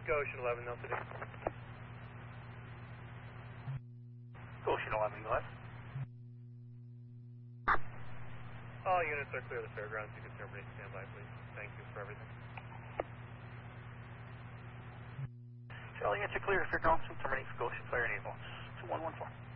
Goshen 11, Nelson. Goshen 11, go ahead. All units are clear of the fairgrounds. You can terminate standby, please. Thank you for everything. Charlie, units are clear of fairgrounds. Terminate for Goshen Fire and Ambulance. 2114.